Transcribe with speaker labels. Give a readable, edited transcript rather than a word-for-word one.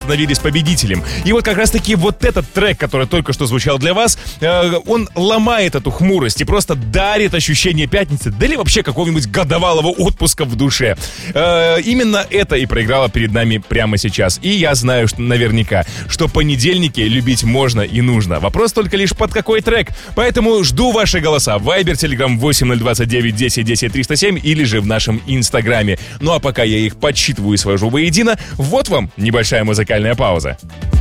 Speaker 1: становились победителем. И вот как раз-таки вот этот трек, который только что звучал для вас, он ломает эту хмурость и просто дарит ощущение пятницы, да или вообще какого-нибудь годовалого отпуска в душе. Именно это и проиграло перед нами прямо сейчас. И я знаю, что наверняка, что понедельники любить можно и нужно. Вопрос только лишь под какой трек. Поэтому жду ваши голоса в Viber, Telegram 8029 10 10 307 или же в нашем Инстаграме. Ну а пока я их подсчитываю и свожу воедино, вот вам небольшая музыкальная пауза.